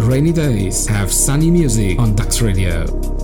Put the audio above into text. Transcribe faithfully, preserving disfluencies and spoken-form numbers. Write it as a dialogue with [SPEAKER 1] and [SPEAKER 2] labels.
[SPEAKER 1] rainy days have sunny music on Dux Radio.